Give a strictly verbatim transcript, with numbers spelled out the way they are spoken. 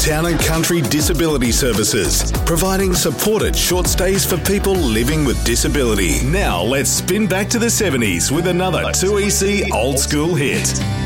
Town and Country Disability Services, providing supported short stays for people living with disability. Now let's spin back to the seventies with another two E C old school hit.